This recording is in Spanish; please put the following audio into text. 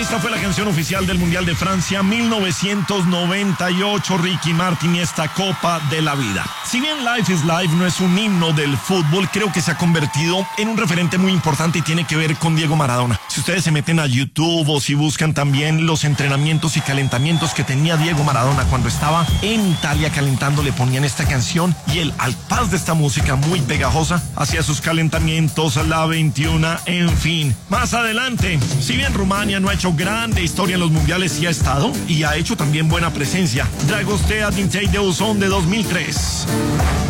Esta fue la canción oficial del Mundial de Francia 1998, Ricky Martin, y esta Copa de la Vida. Si bien Life is Life no es un himno del fútbol, creo que se ha convertido en un referente muy importante y tiene que ver con Diego Maradona. Si ustedes se meten a YouTube o si buscan también los entrenamientos y calentamientos que tenía Diego Maradona cuando estaba en Italia calentando, le ponían esta canción y él, al pas de esta música muy pegajosa, hacía sus calentamientos a la 21, en fin. Más adelante, si bien Rumania no ha hecho grande historia en los mundiales, sí ha estado y ha hecho también buena presencia. Dragostea Dintei de Uzón de 2003.